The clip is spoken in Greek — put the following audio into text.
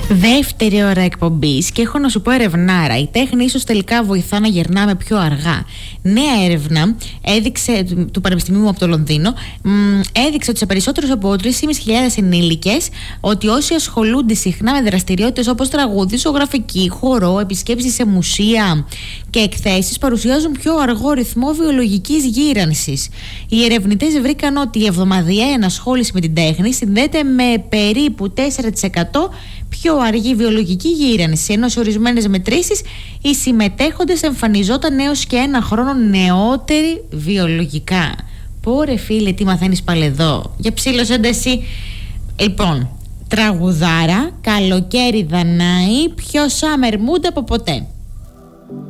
Δεύτερη ώρα εκπομπής και έχω να σου πω ερευνάρα. Η τέχνη ίσως τελικά βοηθά να γερνάμε πιο αργά. Νέα έρευνα του Πανεπιστημίου από το Λονδίνο έδειξε ότι σε περισσότερους από 3.500 ενήλικες ότι όσοι ασχολούνται συχνά με δραστηριότητες όπως τραγούδι, ζωγραφική, χορό, επισκέψεις σε μουσεία και εκθέσεις παρουσιάζουν πιο αργό ρυθμό βιολογικής γύρανσης. Οι ερευνητές βρήκαν ότι η εβδομαδιαία ενασχόληση με την τέχνη συνδέεται με περίπου 4% πιο αργή βιολογική γύρανση, ενώ σε ορισμένες μετρήσεις οι συμμετέχοντες εμφανιζόταν έως και 1 χρόνο νεότεροι βιολογικά. Πόρε φίλε, τι μαθαίνεις πάλι εδώ. Για ψήλωσέ ντε εσύ. Λοιπόν, τραγουδάρα, καλοκαίρι δανάει, πιο summer mood από ποτέ.